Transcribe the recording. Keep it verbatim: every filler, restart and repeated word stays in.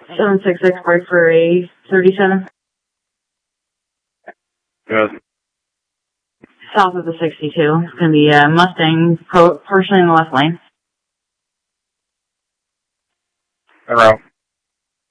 seven six six, break for a thirty-seven. Yes. South of the sixty-two. It's going to be a Mustang, partially in the left lane. En route.